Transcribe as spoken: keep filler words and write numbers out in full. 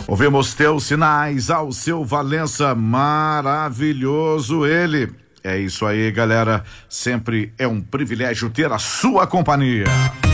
Ouvimos Teus Sinais, ao seu Valença, maravilhoso ele. É isso aí, galera. Sempre é um privilégio ter a sua companhia.